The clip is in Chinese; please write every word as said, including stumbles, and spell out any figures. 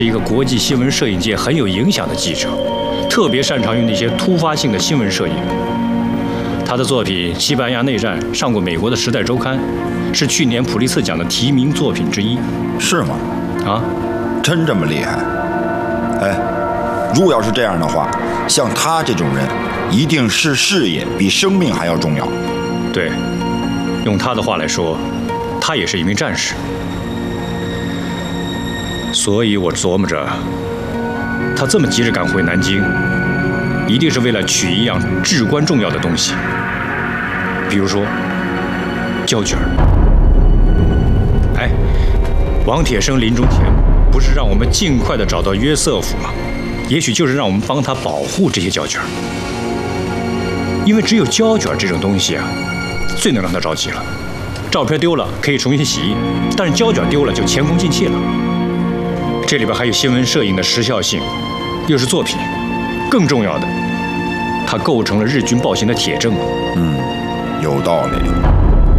一个国际新闻摄影界很有影响的记者，特别擅长于那些突发性的新闻摄影。他的作品《西班牙内战》上过美国的《时代周刊》，是去年普利策奖的提名作品之一。 是吗？ 啊， 真这么厉害？哎，如果要是这样的话，像他这种人，一定是事业比生命还要重要。 对，用他的话来说，他也是一名战士。所以我琢磨着，他这么急着赶回南京，一定是为了取一样至关重要的东西，比如说胶卷。哎，王铁生临终前不是让我们尽快的找到约瑟夫吗？也许就是让我们帮他保护这些胶卷，因为只有胶卷这种东西啊，最能让他着急了。照片丢了可以重新洗印，但是胶卷丢了就前功尽弃了。这里边还有新闻摄影的时效性，又是作品，更重要的，它构成了日军暴行的铁证。 嗯，有道理。